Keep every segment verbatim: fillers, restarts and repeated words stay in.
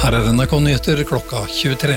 Her er N R K Nyheter klokka tjuetre.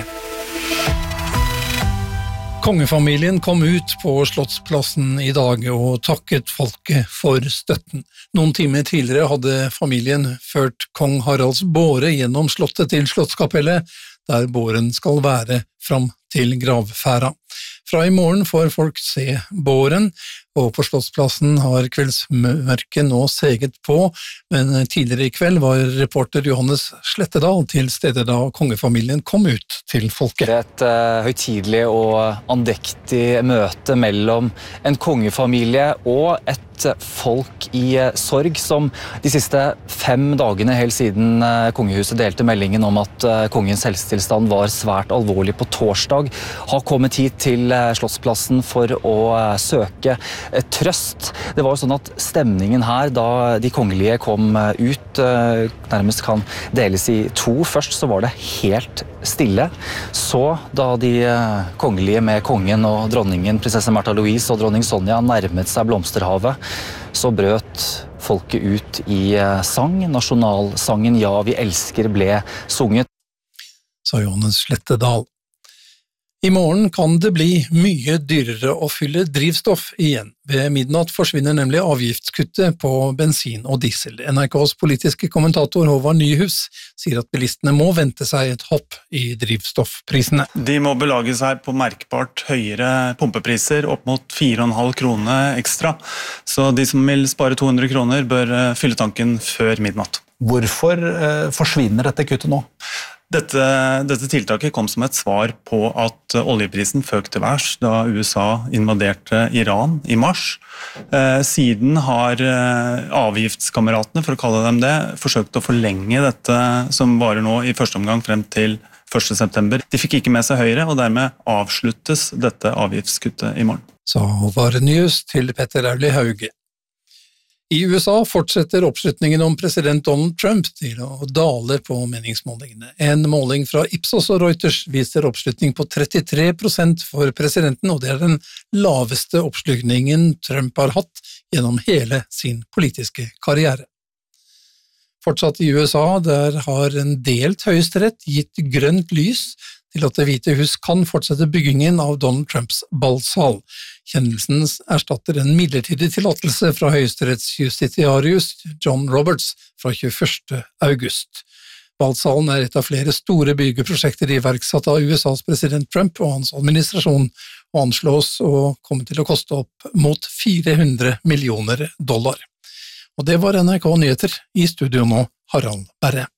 Kongefamilien kom ut på Slottsplassen i dag og takket folket for støtten. Noen timer tidligere hadde familien ført kong Haralds båre gjennom slottet til Slottskapellet, der båren skal være fram til gravferda. Fra i morgen får folk se båren, og på Slottsplassen har kveldsmørket nå seget på, men tidligere i kveld var reporter Johannes Slettedal til stede da kongefamilien kom ut til folket. Det er et uh, høytidelig og andektig møte mellom en kongefamilie og et folk i sorg som de siste fem dagene helt siden kongehuset delte meldingen om at kongens helsetilstand var svært alvorlig på torsdag, har kommet hit til Slottsplassen for å søke trøst. Det var jo sånn at stemningen her da de kongelige kom ut nærmest kan deles i to. Først så var det helt stille. Så da de kongelige med kongen og dronningen, prinsesse Märtha Louise og dronning Sonja nærmet seg blomsterhavet, så brøt folket ut i sang. Nasjonalsangen «Ja, vi elsker» ble sunget. Sa Johannes Slettedal. I morgen kan det bli mye dyrere å fylle drivstoff igjen. Ved midnatt forsvinner nemlig avgiftskuttet på bensin og diesel. N R K's politiske kommentator Håvard Nyhus sier at bilistene må vente seg et hopp i drivstoffprisene. De må belage seg på merkbart høyere pumpepriser, opp mot fire og en halv krone ekstra. Så de som vil spare to hundre kroner bør fylle tanken før midnatt. Hvorfor eh, forsvinner dette kuttet nå? Dette, dette tiltaket kom som et svar på at oljeprisen føk til værs da U S A invaderte Iran i mars. Eh, siden har eh, avgiftskameratene, for å kalle dem det, forsøkt å forlenge dette som varer nå i første omgang frem til første september. De fikk ikke med seg Høyre, og dermed avsluttes dette avgiftskuttet i morgen. Sa Håvard Nyhus til Petter Auli Hauge. I U S A fortsetter oppslutningen om president Donald Trump til å dale på meningsmålingene. En måling fra Ipsos og Reuters viser oppslutning på trettitre prosent for presidenten, og det er den laveste oppslutningen Trump har hatt gjennom hele sin politiske karriere. Fortsatt i U S A, der har en delt høyesterett gitt grønt lys til at Det hvite hus kan fortsette byggingen av Donald Trumps ballsal. Kjennelsen erstatter en midlertidig tillatelse fra høyesterettsjustitiarius John Roberts fra tjueførste august. Ballsalen er et av flere store byggeprosjekter iverksatt av U S A's president Trump og hans administrasjon, og anslås å komme til å koste opp mot fire hundre millioner dollar. Og det var N R K Nyheter, i studio nå Harald Berre.